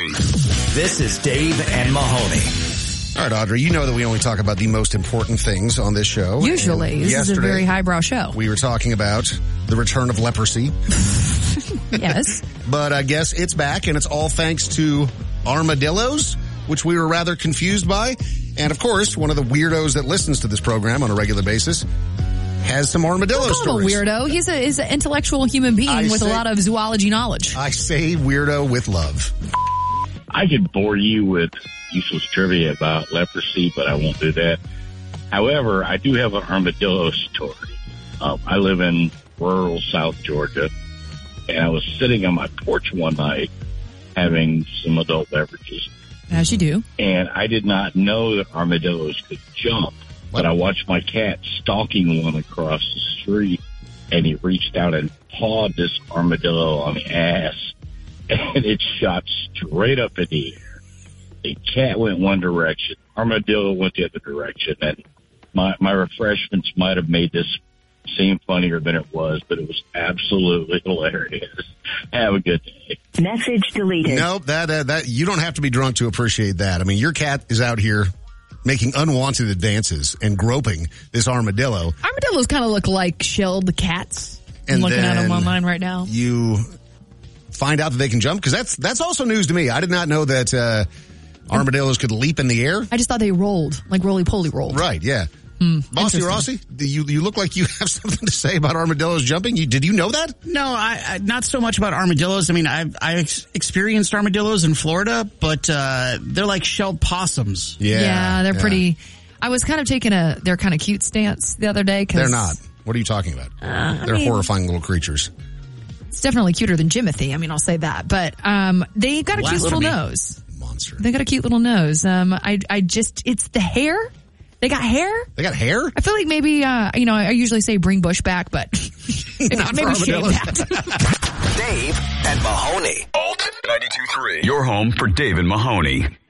This is Dave and Mahoney. All right, Audrey, you know that we only talk about the most important things on this show. Usually. This is a very highbrow show. We were talking about the return of leprosy. Yes. But I guess it's back, and it's all thanks to armadillos, which we were rather confused by. And, of course, one of the weirdos that listens to this program on a regular basis has some armadillo Don't call him stories. a weirdo. He's an intellectual human being with a lot of zoology knowledge. I say weirdo with love. I could bore you with useless trivia about leprosy, but I won't do that. However, I do have an armadillo story. I live in rural South Georgia, and I was sitting on my porch one night having some adult beverages. As you do. And I did not know that armadillos could jump, but I watched my cat stalking one across the street, and he reached out and pawed this armadillo on the ass, and it shot straight up in the air. The cat went one direction, armadillo went the other direction, and my refreshments might have made this seem funnier than it was, but it was absolutely hilarious. Have a good day. Message deleted. Nope, that you don't have to be drunk to appreciate that. I mean, your cat is out here making unwanted advances and groping this armadillo. Armadillos kind of look like shelled cats. I'm And looking at them then online right now. You find out that they can jump, because that's also news to me. I did not know that armadillos could leap in the air. I just thought they rolled, like roly-poly rolled. Right, yeah. Bossy Rossi, you look like you have something to say about armadillos jumping. Did you know that? No, I not so much about armadillos. I mean, I experienced armadillos in Florida, but they're like shelled possums. Yeah, they're pretty. I was kind of taking they're kind of cute stance the other day. They're not. What are you talking about? They're horrifying little creatures. It's definitely cuter than Jimothy. I mean, I'll say that. But they got a cute little nose. Monster. They got a cute little nose. It's the hair. They got hair? They got hair? I feel like maybe, I usually say bring Bush back, but maybe shave that. Dave and Mahoney. Alt 92.3. Your home for Dave and Mahoney.